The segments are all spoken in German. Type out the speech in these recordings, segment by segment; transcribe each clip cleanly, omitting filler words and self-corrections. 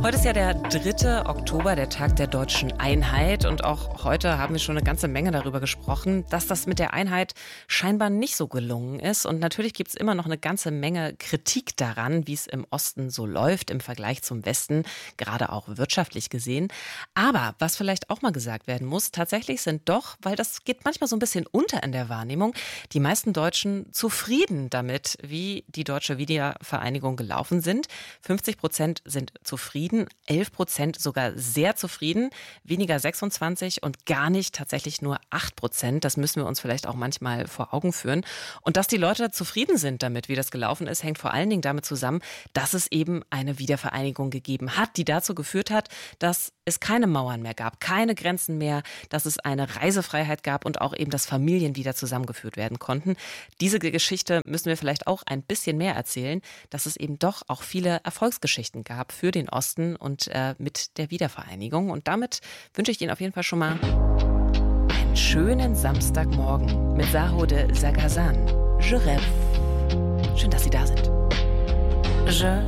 Heute ist ja der 3. Oktober, der Tag der deutschen Einheit. Und auch heute haben wir schon eine ganze Menge darüber gesprochen, dass das mit der Einheit scheinbar nicht so gelungen ist. Und natürlich gibt es immer noch eine ganze Menge Kritik daran, wie es im Osten so läuft im Vergleich zum Westen, gerade auch wirtschaftlich gesehen. Aber was vielleicht auch mal gesagt werden muss, tatsächlich sind doch, weil das geht manchmal so ein bisschen unter in der Wahrnehmung, die meisten Deutschen zufrieden damit, wie die deutsche Wiedervereinigung gelaufen sind. 50% sind zufrieden. 11% sogar sehr zufrieden, weniger 26% und gar nicht tatsächlich nur 8%. Das müssen wir uns vielleicht auch manchmal vor Augen führen. Und dass die Leute zufrieden sind damit, wie das gelaufen ist, hängt vor allen Dingen damit zusammen, dass es eben eine Wiedervereinigung gegeben hat, die dazu geführt hat, dass es keine Mauern mehr gab, keine Grenzen mehr, dass es eine Reisefreiheit gab und auch eben, dass Familien wieder zusammengeführt werden konnten. Diese Geschichte müssen wir vielleicht auch ein bisschen mehr erzählen, dass es eben doch auch viele Erfolgsgeschichten gab für den Osten und mit der Wiedervereinigung. Und damit wünsche ich Ihnen auf jeden Fall schon mal einen schönen Samstagmorgen mit Saho de Sagazan. Je rêve. Schön, dass Sie da sind. Je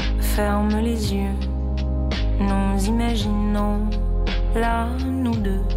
ferme les yeux, nous imaginons là, nous deux,